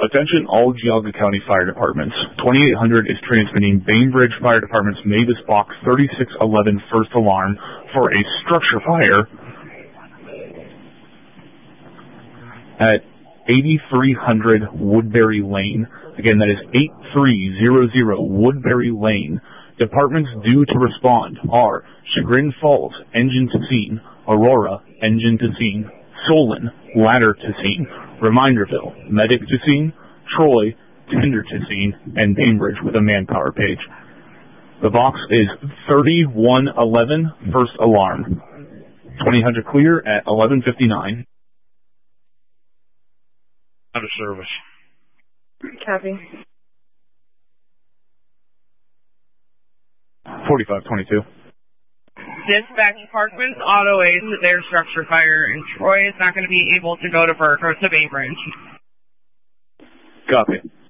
Attention all Geauga County Fire Departments. 2800 is transmitting Bainbridge Fire Department's Mavis Box 3611 first alarm for a structure fire at 8300 Woodbury Lane. Again, that is 8300 Woodbury Lane. Departments due to respond are Chagrin Falls, engine to scene; Aurora, engine to scene; Solon, ladder to scene; Reminderville, medic to scene; Troy, tender to scene; and Bainbridge with a manpower page. The box is 3111, first alarm. 2000 clear at 11:59. Out of service. Copy. 4522. Dispatch Parkman's Auto Ace to their structure fire, and Troy is not going to be able to go to Bainbridge. Copy.